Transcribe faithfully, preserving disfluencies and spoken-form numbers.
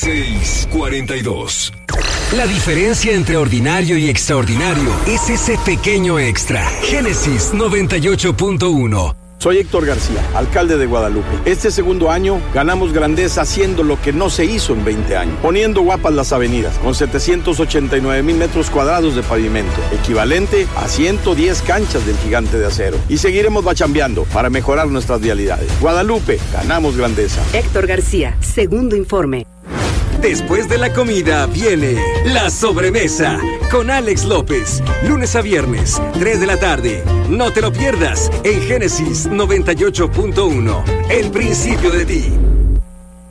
seis cuarenta y dos. La diferencia entre ordinario y extraordinario es ese pequeño extra. Génesis noventa y ocho punto uno. Soy Héctor García, alcalde de Guadalupe. Este segundo año ganamos grandeza haciendo lo que no se hizo en veinte años, poniendo guapas las avenidas, con setecientos ochenta y nueve mil metros cuadrados de pavimento, equivalente a ciento diez canchas del Gigante de Acero. Y seguiremos bachambeando para mejorar nuestras vialidades. Guadalupe, ganamos grandeza. Héctor García, segundo informe. Después de la comida viene la sobremesa con Alex López. Lunes a viernes, tres de la tarde. No te lo pierdas en Génesis noventa y ocho punto uno. El principio de ti.